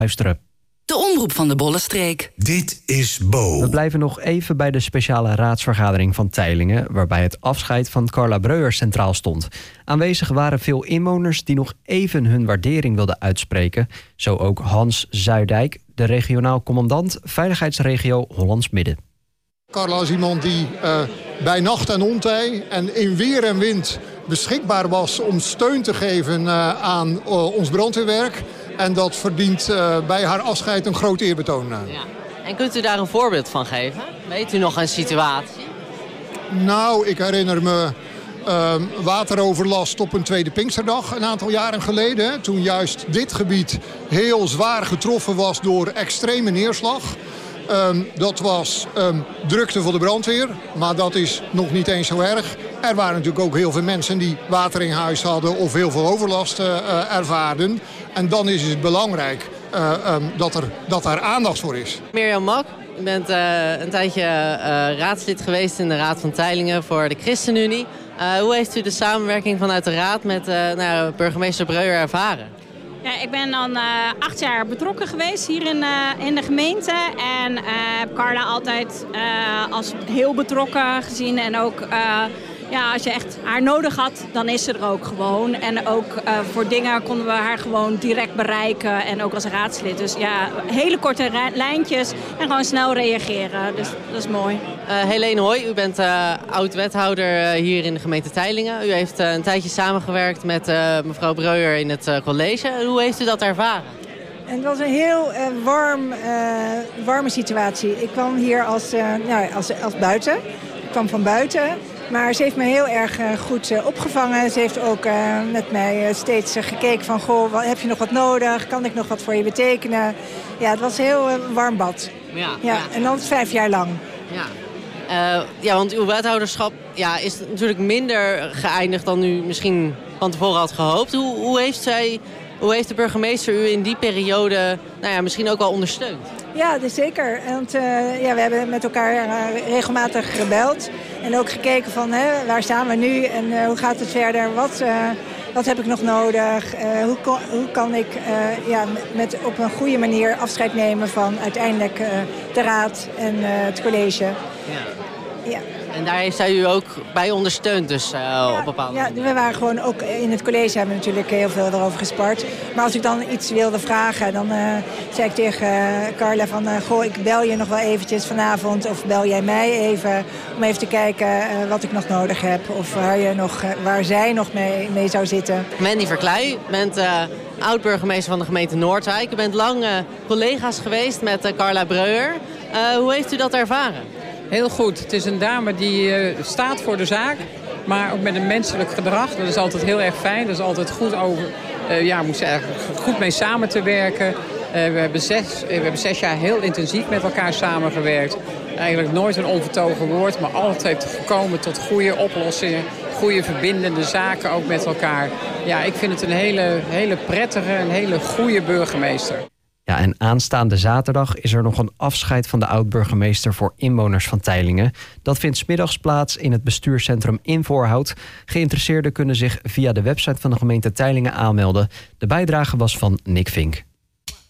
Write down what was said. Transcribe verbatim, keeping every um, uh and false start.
Luisteren. De omroep van de Bollenstreek. Dit is Bo. We blijven nog even bij de speciale raadsvergadering van Teylingen, waarbij het afscheid van Carla Breuer centraal stond. Aanwezig waren veel inwoners die nog even hun waardering wilden uitspreken. Zo ook Hans Zuidijk, de regionaal commandant Veiligheidsregio Hollands Midden. Carla is iemand die uh, bij nacht en ontij en in weer en wind beschikbaar was om steun te geven uh, aan uh, ons brandweerwerk. En dat verdient uh, bij haar afscheid een groot eerbetoon. Ja. En kunt u daar een voorbeeld van geven? Weet u nog een situatie? Nou, ik herinner me uh, wateroverlast op een tweede Pinksterdag een aantal jaren geleden. Hè, toen juist dit gebied heel zwaar getroffen was door extreme neerslag. Um, dat was um, drukte voor de brandweer, maar dat is nog niet eens zo erg. Er waren natuurlijk ook heel veel mensen die water in huis hadden of heel veel overlast uh, uh, ervaarden. En dan is het belangrijk uh, um, dat, er, dat daar aandacht voor is. Mirjam Mak, u bent uh, een tijdje uh, raadslid geweest in de Raad van Teylingen voor de ChristenUnie. Uh, hoe heeft u de samenwerking vanuit de Raad met uh, nou, burgemeester Breuer ervaren? Ja, ik ben dan uh, acht jaar betrokken geweest hier in, uh, in de gemeente. En uh, heb Carla altijd uh, als heel betrokken gezien. En ook uh, ja, als je echt haar nodig had, dan is ze er ook gewoon. En ook uh, voor dingen konden we haar gewoon direct bereiken. En ook als raadslid. Dus ja, hele korte lijntjes en gewoon snel reageren. Dus dat is mooi. Uh, Helene Hooy, u bent uh, oud-wethouder uh, hier in de gemeente Teylingen. U heeft uh, een tijdje samengewerkt met uh, mevrouw Breuer in het uh, college. Hoe heeft u dat ervaren? Het was een heel uh, warm, uh, warme situatie. Ik kwam hier als, uh, nou, als, als buiten. Ik kwam van buiten. Maar ze heeft me heel erg uh, goed uh, opgevangen. Ze heeft ook uh, met mij uh, steeds uh, gekeken van... Goh, wat, heb je nog wat nodig? Kan ik nog wat voor je betekenen? Ja, het was een heel uh, warm bad. Ja, ja, ja. En dan vijf jaar lang. Ja. Uh, ja, want uw wethouderschap ja, is natuurlijk minder geëindigd dan u misschien van tevoren had gehoopt. Hoe, hoe, heeft, zij, hoe heeft de burgemeester u in die periode nou ja, misschien ook wel ondersteund? Ja, dus zeker. Want uh, ja, we hebben met elkaar uh, regelmatig gebeld. En ook gekeken van hè, waar staan we nu en uh, hoe gaat het verder? Wat, uh, wat heb ik nog nodig? Uh, hoe, kon, hoe kan ik uh, ja, met, op een goede manier afscheid nemen van uiteindelijk uh, de raad en uh, het college? Ja. Ja. En daar heeft zij u ook bij ondersteund dus uh, ja, op bepaalde Ja, we waren gewoon ook in het college hebben we natuurlijk heel veel erover gespart. Maar als ik dan iets wilde vragen, dan uh, zei ik tegen uh, Carla van... Uh, goh, ik bel je nog wel eventjes vanavond of bel jij mij even... om even te kijken uh, wat ik nog nodig heb of waar, je nog, uh, waar zij nog mee, mee zou zitten. Mandy Verkleij, u bent uh, oud-burgemeester van de gemeente Noordwijk. U bent lang uh, collega's geweest met uh, Carla Breuer. Uh, hoe heeft u dat ervaren? Heel goed. Het is een dame die uh, staat voor de zaak, maar ook met een menselijk gedrag. Dat is altijd heel erg fijn. Dat is altijd goed over, uh, ja, moet zeggen, goed mee samen te werken. Uh, we, hebben zes, uh, we hebben zes jaar heel intensief met elkaar samengewerkt. Eigenlijk nooit een onvertogen woord, maar altijd gekomen tot goede oplossingen. Goede verbindende zaken ook met elkaar. Ja, ik vind het een hele, hele prettige, een hele goede burgemeester. Ja, en aanstaande zaterdag is er nog een afscheid van de oud-burgemeester voor inwoners van Teylingen. Dat vindt 's middags plaats in het bestuurscentrum in Voorhout. Geïnteresseerden kunnen zich via de website van de gemeente Teylingen aanmelden. De bijdrage was van Nick Vink.